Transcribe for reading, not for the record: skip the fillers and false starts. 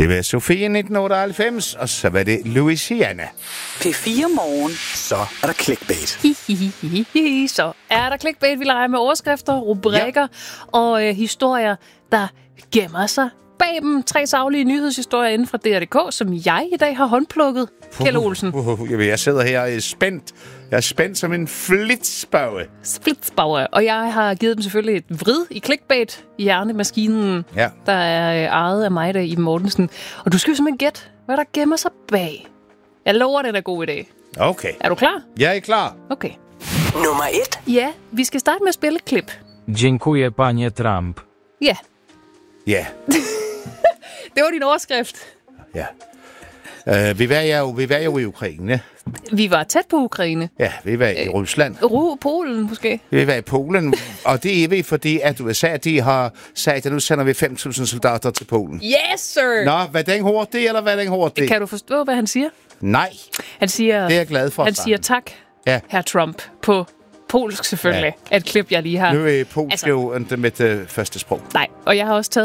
Det var Sofie 1998, og så var det Louisiana. P4 Morgen. Så er der clickbait. Så er der clickbait. Vi leger med overskrifter, rubrikker og historier, der gemmer sig bag dem. 3 saglige nyhedshistorier inden fra DR.dk, som jeg i dag har håndplukket. Kjeld Olsen. Jeg sidder her spændt. Jeg er spændt som en Flitsbauer. Og jeg har givet dem selvfølgelig et vrid i clickbait i hjernemaskinen, der er ejet af mig, der i Mortensen. Og du skal jo simpelthen gætte, hvad der gemmer sig bag. Jeg lover, det er god i dag. Okay. Er du klar? Jeg er klar. Okay. Nummer 1. Ja, vi skal starte med at spille et klip. Dziękuję, panie Trump. Ja, Ja. det var din overskrift. Ja. Vi var jo i Ukraine. Vi var tæt på Ukraine. Ja, vi var i Rusland. Polen måske. Vi var i Polen, og det er vi, fordi at USA, de har sagt, at nu sender vi 5.000 soldater til Polen. Yes, sir! Nå, var den hurtigt, eller var den hurtigt? Kan du forstå, hvad han siger? Nej, Han siger, det er jeg glad for. han siger tak, herr Trump, på polsk selvfølgelig. Et klip, jeg lige har. Nu er polsk jo ikke mit første sprog. Nej, og jeg har også taget